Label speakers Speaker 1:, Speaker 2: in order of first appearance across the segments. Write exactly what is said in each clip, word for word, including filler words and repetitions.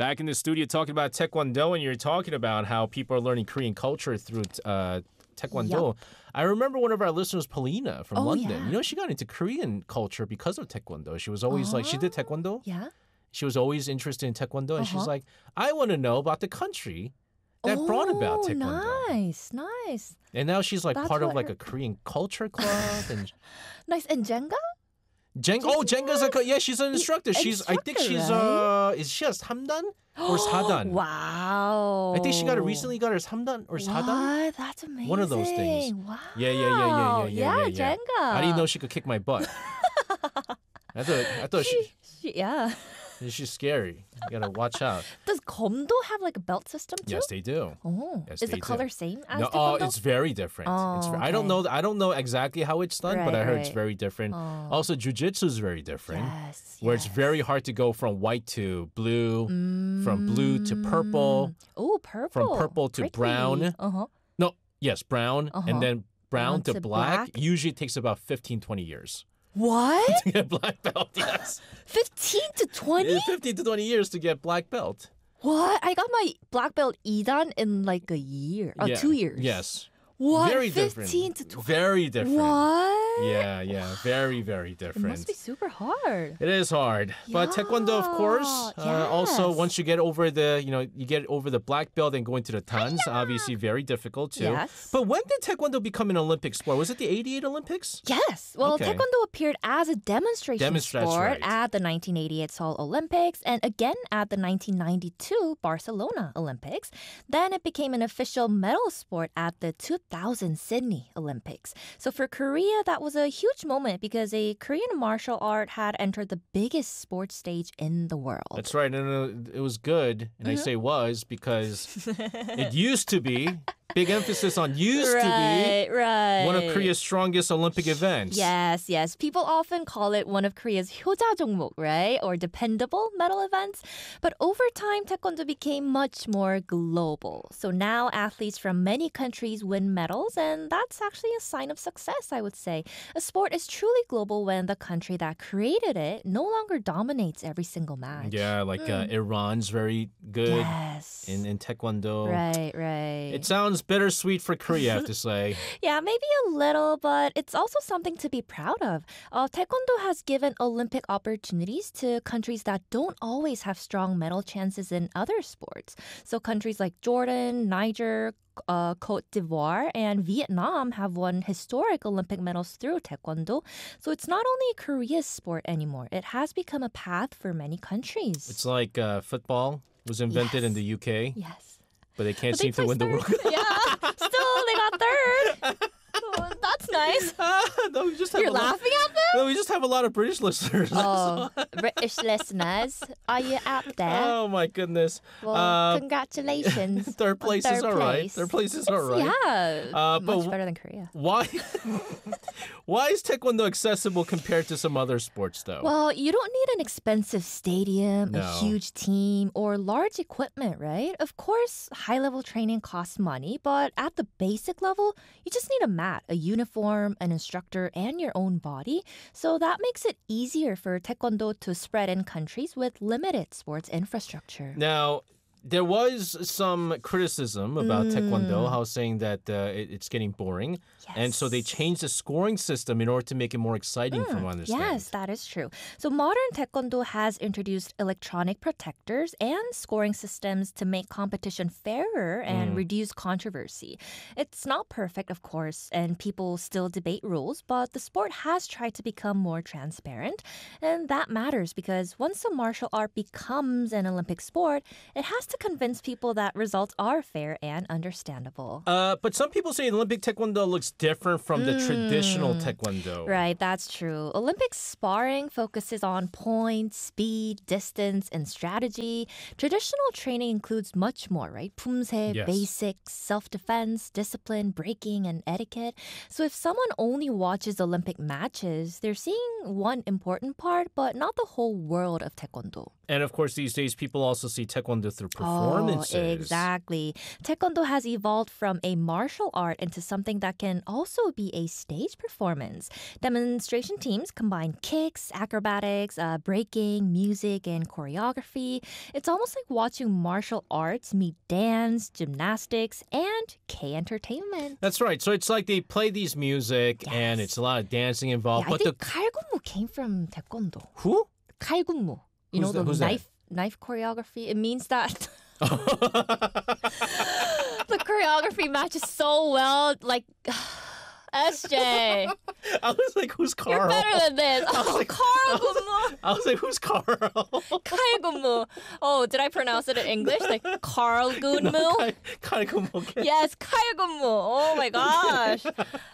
Speaker 1: Back in the studio talking about Taekwondo, and you're talking about how people are learning Korean culture through uh, Taekwondo.
Speaker 2: Yep.
Speaker 1: I remember one of our listeners, Paulina from
Speaker 2: Oh,
Speaker 1: London.
Speaker 2: yeah.
Speaker 1: You know, she got into Korean culture because of Taekwondo. She was always like, she did Taekwondo.
Speaker 2: Yeah.
Speaker 1: She was always interested in Taekwondo, and she's
Speaker 2: Uh-huh.
Speaker 1: like, I want to know about the country that brought about
Speaker 2: Oh,
Speaker 1: Taekwondo.
Speaker 2: nice, nice.
Speaker 1: And now she's like
Speaker 2: That's
Speaker 1: part of
Speaker 2: what
Speaker 1: like
Speaker 2: her-
Speaker 1: a Korean culture club. And
Speaker 2: Nice. And Jenga?
Speaker 1: Jeng, oh, Jenga's a co- yeah, she's an instructor. She's I think
Speaker 2: Instructor,
Speaker 1: she's uh is she a 삼단 or 사단?
Speaker 2: Wow.
Speaker 1: I think she got it recently. Got her 삼단 or 사단?
Speaker 2: What? That's amazing.
Speaker 1: One of those things.
Speaker 2: Wow.
Speaker 1: Yeah, yeah, yeah, yeah, yeah, yeah, yeah, yeah.
Speaker 2: Jenga.
Speaker 1: I didn't know she could kick my butt. I thought I thought she,
Speaker 2: She- yeah.
Speaker 1: she's scary. You gotta watch out.
Speaker 2: Does Komdo have like a belt system too?
Speaker 1: Yes, they do.
Speaker 2: Oh,
Speaker 1: Yes,
Speaker 2: is
Speaker 1: they
Speaker 2: the
Speaker 1: do.
Speaker 2: color same as
Speaker 1: No, oh,
Speaker 2: Taekwondo?
Speaker 1: it's very different. it's
Speaker 2: Oh,
Speaker 1: ver- I don't
Speaker 2: okay.
Speaker 1: know. I don't know exactly how it's done, but I
Speaker 2: Right,
Speaker 1: heard it's
Speaker 2: right.
Speaker 1: very different.
Speaker 2: Oh.
Speaker 1: Also, jujitsu is very different.
Speaker 2: Yes.
Speaker 1: Where it's
Speaker 2: yes.
Speaker 1: very hard to go from white to blue, from blue to purple,
Speaker 2: Oh, purple.
Speaker 1: from purple to brown.
Speaker 2: Uh huh.
Speaker 1: No, yes, brown,
Speaker 2: Uh-huh.
Speaker 1: and then brown,
Speaker 2: Brown
Speaker 1: to,
Speaker 2: to
Speaker 1: black.
Speaker 2: black.
Speaker 1: Usually it takes about fifteen, twenty years
Speaker 2: What?
Speaker 1: to get black belt. Yes.
Speaker 2: Fifteen to twenty?
Speaker 1: Yeah, fifteen to twenty years to get black belt.
Speaker 2: What? I got my black belt Idan in like a year. Oh,
Speaker 1: Yeah.
Speaker 2: two years.
Speaker 1: Yes.
Speaker 2: What?
Speaker 1: Very
Speaker 2: Fifteen
Speaker 1: different.
Speaker 2: to twenty.
Speaker 1: Very different.
Speaker 2: What?
Speaker 1: Yeah, yeah. Very, very
Speaker 2: It
Speaker 1: different.
Speaker 2: must be super hard.
Speaker 1: It is hard, but Taekwondo, of course. Uh, Also,
Speaker 2: yes.
Speaker 1: once you get over the, you know, you get over the black belt and go into the tans, obviously very difficult too.
Speaker 2: Yes.
Speaker 1: But when did Taekwondo become an Olympic sport? Was it the eighty-eight Olympics?
Speaker 2: Yes. Well,
Speaker 1: Okay.
Speaker 2: Taekwondo appeared as a demonstration
Speaker 1: Demonstration,
Speaker 2: sport
Speaker 1: right.
Speaker 2: at the nineteen eighty-eight Seoul Olympics and again at the nineteen ninety-two Barcelona Olympics. Then it became an official medal sport at the two thousand Sydney Olympics. So for Korea, that was a huge moment because a Korean martial art had entered the biggest sports stage in the world.
Speaker 1: That's right, and uh, it was good, and I say was because it used to be. Big emphasis on used to
Speaker 2: right,
Speaker 1: be
Speaker 2: right.
Speaker 1: one of Korea's strongest Olympic events.
Speaker 2: Yes, yes. People often call it one of Korea's 효자 종목, right? Or dependable medal events. But over time, Taekwondo became much more global. So now athletes from many countries win medals, and that's actually a sign of success, I would say. A sport is truly global when the country that created it no longer dominates every single match.
Speaker 1: Yeah, like uh, Iran's very good
Speaker 2: Yes.
Speaker 1: in, in Taekwondo.
Speaker 2: Right, right.
Speaker 1: It sounds bittersweet for Korea, I have to say.
Speaker 2: Yeah, maybe a little, but it's also something to be proud of. Uh, Taekwondo has given Olympic opportunities to countries that don't always have strong medal chances in other sports. So countries like Jordan, Niger, uh, Cote d'Ivoire, and Vietnam have won historic Olympic medals through Taekwondo. So it's not only Korea's sport anymore. It has become a path for many countries.
Speaker 1: It's like uh, football was invented in the U K,
Speaker 2: yes.
Speaker 1: but they can't
Speaker 2: But they
Speaker 1: seem to win the
Speaker 2: placed
Speaker 1: World
Speaker 2: third.
Speaker 1: Cup.
Speaker 2: Yeah, still they got third. Oh, that's nice.
Speaker 1: no, we just have
Speaker 2: You're
Speaker 1: a lot,
Speaker 2: laughing at them?
Speaker 1: no, we just have a lot of British listeners.
Speaker 2: Oh, British listeners, are you out there?
Speaker 1: Oh my goodness.
Speaker 2: Well,
Speaker 1: uh,
Speaker 2: congratulations.
Speaker 1: Third
Speaker 2: on
Speaker 1: place
Speaker 2: third
Speaker 1: is all right.
Speaker 2: place.
Speaker 1: Third place is all right.
Speaker 2: Yeah,
Speaker 1: Uh, but
Speaker 2: much
Speaker 1: w-
Speaker 2: better than Korea.
Speaker 1: Why? Why is Taekwondo accessible compared to some other sports, though?
Speaker 2: Well, you don't need an expensive stadium,
Speaker 1: No.
Speaker 2: a huge team, or large equipment, right? Of course, high-level training costs money, but at the basic level, you just need a mat, a uniform, an instructor, and your own body. So that makes it easier for Taekwondo to spread in countries with limited sports infrastructure.
Speaker 1: Now, there was some criticism about
Speaker 2: Mm.
Speaker 1: Taekwondo, how saying that uh, it, it's getting boring. And so they
Speaker 2: Yes.
Speaker 1: changed the scoring system in order to make it more exciting, from what I understand.
Speaker 2: Yes, that is true. So modern Taekwondo has introduced electronic protectors and scoring systems to make competition fairer and reduce controversy. It's not perfect, of course, and people still debate rules, but the sport has tried to become more transparent. And that matters because once a martial art becomes an Olympic sport, it has to convince people that results are fair and understandable.
Speaker 1: Uh, but some people say Olympic Taekwondo looks different from the traditional Taekwondo.
Speaker 2: Right, that's true. Olympic sparring focuses on points, speed, distance, and strategy. Traditional training includes much more, right? Pumse,
Speaker 1: Yes.
Speaker 2: basics, self-defense, discipline, breaking, and etiquette. So if someone only watches Olympic matches, they're seeing one important part, but not the whole world of Taekwondo.
Speaker 1: And of course, these days, people also see Taekwondo through performances.
Speaker 2: Oh, exactly. Taekwondo has evolved from a martial art into something that can also be a stage performance. Demonstration teams combine kicks, acrobatics, uh, breaking, music, and choreography. It's almost like watching martial arts meet dance, gymnastics, and K-entertainment.
Speaker 1: That's right. So it's like they play these music and
Speaker 2: Yes.
Speaker 1: it's a lot of dancing involved.
Speaker 2: Yeah, I
Speaker 1: but
Speaker 2: think
Speaker 1: the
Speaker 2: 칼군무 came from Taekwondo.
Speaker 1: who?
Speaker 2: 칼군무. You
Speaker 1: Who's
Speaker 2: know,
Speaker 1: that-
Speaker 2: the
Speaker 1: who's that?
Speaker 2: knife knife choreography. It means that the choreography matches so well. Like, S J,
Speaker 1: I was like, who's Carl?
Speaker 2: you're better than this.
Speaker 1: I was
Speaker 2: Oh,
Speaker 1: like-
Speaker 2: Carl Gunmu.
Speaker 1: I was like, who's Carl?
Speaker 2: Kyle Gunmu. Oh, did I pronounce it in English? Like Carl Gunmu?
Speaker 1: Kind of okay.
Speaker 2: Yes, Kyle Gunmu. Oh my gosh.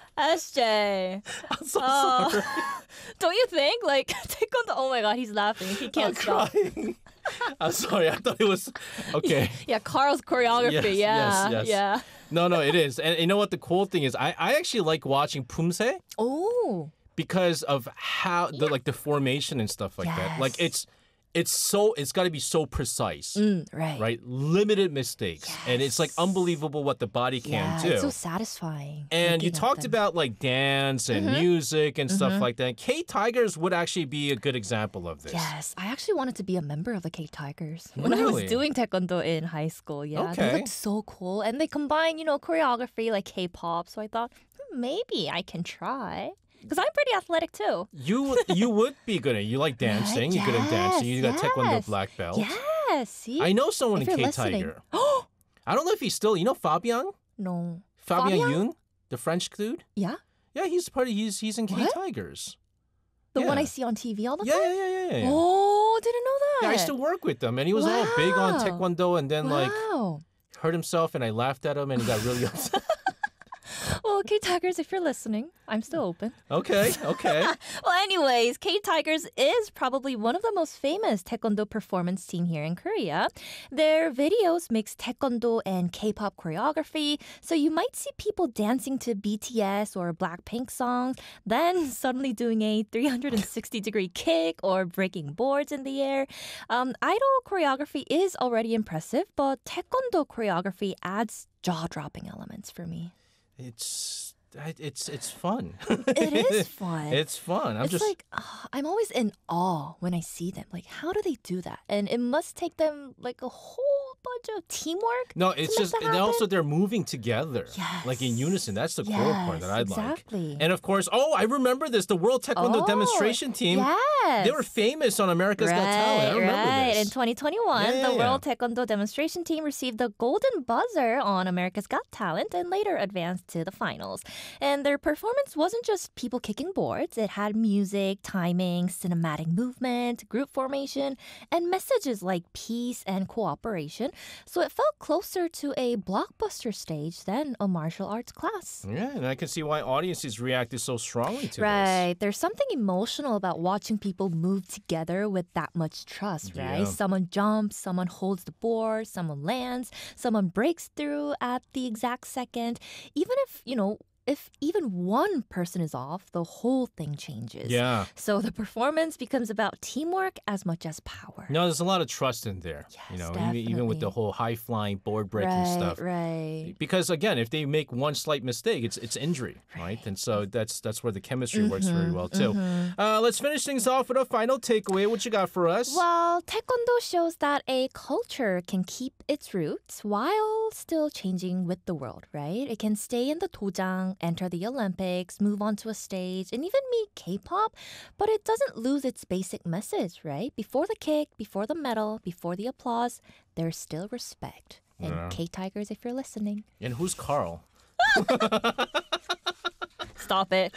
Speaker 2: S J.
Speaker 1: I'm so
Speaker 2: Oh.
Speaker 1: sorry.
Speaker 2: Don't you think? Like, taekwondo. Oh my god, he's laughing. He
Speaker 1: I'm
Speaker 2: can't stop.
Speaker 1: crying. I'm sorry. I thought it was okay.
Speaker 2: Yeah, Carl's choreography.
Speaker 1: Yes,
Speaker 2: yeah.
Speaker 1: yes, yes.
Speaker 2: Yeah.
Speaker 1: No, no, it is. And you know what the cool thing is? I, I actually like watching Pumse
Speaker 2: Oh.
Speaker 1: because of how the like the formation and stuff like that. Like
Speaker 2: Yes.
Speaker 1: it's it's so it's got to be so precise.
Speaker 2: Mm, right.
Speaker 1: Right? Limited mistakes. And it's like
Speaker 2: Yes.
Speaker 1: unbelievable what the body can
Speaker 2: Yeah,
Speaker 1: do.
Speaker 2: it's so satisfying.
Speaker 1: And you
Speaker 2: looking at
Speaker 1: talked
Speaker 2: them.
Speaker 1: about like dance and music and stuff like that. K Tigers would actually be a good example of this.
Speaker 2: Yes, I actually wanted to be a member of the K Tigers when I
Speaker 1: Really?
Speaker 2: was doing taekwondo in high school. Yeah,
Speaker 1: Okay.
Speaker 2: they looked so cool, and they combine, you know, choreography like K-pop. So I thought hmm, maybe I can try because I'm pretty athletic too.
Speaker 1: You you would be good at it. You like dancing. You're good at dancing. You got
Speaker 2: Yes,
Speaker 1: Taekwondo
Speaker 2: yes.
Speaker 1: black belt.
Speaker 2: Yes, see.
Speaker 1: I know someone
Speaker 2: If
Speaker 1: in
Speaker 2: you're
Speaker 1: K
Speaker 2: listening.
Speaker 1: Tiger. I don't know if he's still. You know Fabian?
Speaker 2: No.
Speaker 1: Fabian
Speaker 2: Fabian?
Speaker 1: Yoon, the French dude.
Speaker 2: Yeah,
Speaker 1: Yeah, he's part of. He's he's in K
Speaker 2: What?
Speaker 1: Tigers.
Speaker 2: the one I
Speaker 1: Yeah.
Speaker 2: see on T V all the
Speaker 1: Yeah,
Speaker 2: time.
Speaker 1: yeah, yeah, yeah. yeah.
Speaker 2: Oh, didn't know that.
Speaker 1: Yeah, I used to work with him, and he was all big on
Speaker 2: Wow.
Speaker 1: Taekwondo, and then like
Speaker 2: wow.
Speaker 1: hurt himself, and I laughed at him, and he got really upset.
Speaker 2: Well, K Tigers, if you're listening, I'm still open.
Speaker 1: Okay, okay.
Speaker 2: Well, anyways, K Tigers is probably one of the most famous taekwondo performance team here in Korea. Their videos mix taekwondo and K-pop choreography, so you might see people dancing to B T S or Blackpink songs, then suddenly doing a three hundred sixty degree kick or breaking boards in the air. Um, idol choreography is already impressive, but taekwondo choreography adds jaw-dropping elements for me.
Speaker 1: It's it's it's fun.
Speaker 2: It is fun.
Speaker 1: It's fun. I'm
Speaker 2: it's
Speaker 1: just
Speaker 2: like uh, I'm always in awe when I see them. Like, how do they do that? And it must take them like a whole bunch of teamwork.
Speaker 1: no.
Speaker 2: to
Speaker 1: It's
Speaker 2: make
Speaker 1: just
Speaker 2: that
Speaker 1: and also
Speaker 2: happen.
Speaker 1: they're moving together, like in
Speaker 2: Yes.
Speaker 1: unison. That's the cool part that
Speaker 2: Yes,
Speaker 1: I
Speaker 2: exactly.
Speaker 1: like. And of course, oh, I remember this. The World Taekwondo
Speaker 2: Oh,
Speaker 1: demonstration team.
Speaker 2: Yes.
Speaker 1: They were famous on America's Got Talent. I
Speaker 2: Right,
Speaker 1: remember
Speaker 2: right.
Speaker 1: this.
Speaker 2: In twenty twenty-one,
Speaker 1: Yeah, yeah,
Speaker 2: the
Speaker 1: yeah.
Speaker 2: World Taekwondo demonstration team received the golden buzzer on America's Got Talent and later advanced to the finals. And their performance wasn't just people kicking boards. It had music, timing, cinematic movement, group formation, and messages like peace and cooperation. So it felt closer to a blockbuster stage than a martial arts class.
Speaker 1: Yeah, and I can see why audiences reacted so strongly to
Speaker 2: Right. There's something emotional about watching people move together with that much trust, right?
Speaker 1: Yeah.
Speaker 2: Someone jumps, someone holds the board, someone lands, someone breaks through at the exact second. Even if, you know, if even one person is off, the whole thing changes.
Speaker 1: this. Yeah.
Speaker 2: So the performance becomes about teamwork as much as power.
Speaker 1: No, there's a lot of trust in there. you
Speaker 2: Yes,
Speaker 1: know, even, even with the
Speaker 2: definitely.
Speaker 1: whole high flying board breaking
Speaker 2: right,
Speaker 1: stuff.
Speaker 2: right.
Speaker 1: Because again, if they make one slight mistake, it's it's injury, right? And so that's that's where the chemistry works very well too. Uh, let's finish things off with a final takeaway. What you got for us?
Speaker 2: Well, Taekwondo shows that a culture can keep its roots while still changing with the world, right? It can stay in the dojang, enter the Olympics, move on to a stage, and even meet K-pop, but it doesn't lose its basic message, right? Before the kick, before the medal, before the applause, there's still respect. And
Speaker 1: Yeah.
Speaker 2: K-Tigers, if you're listening,
Speaker 1: And who's Carl?
Speaker 2: stop it.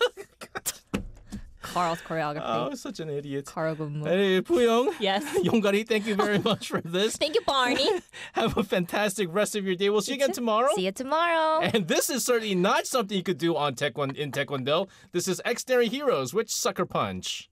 Speaker 2: Carl's choreography.
Speaker 1: Oh, such an idiot.
Speaker 2: Carl Gunmu.
Speaker 1: Hey, Puyong.
Speaker 2: Yes.
Speaker 1: Yongari, thank you very much for this.
Speaker 2: Thank you, Barney.
Speaker 1: Have a fantastic rest of your day. We'll see you again tomorrow.
Speaker 2: See you tomorrow.
Speaker 1: And this is certainly not something you could do on Taekwondo in Taekwondo. This is Extraordinary Heroes with Sucker Punch.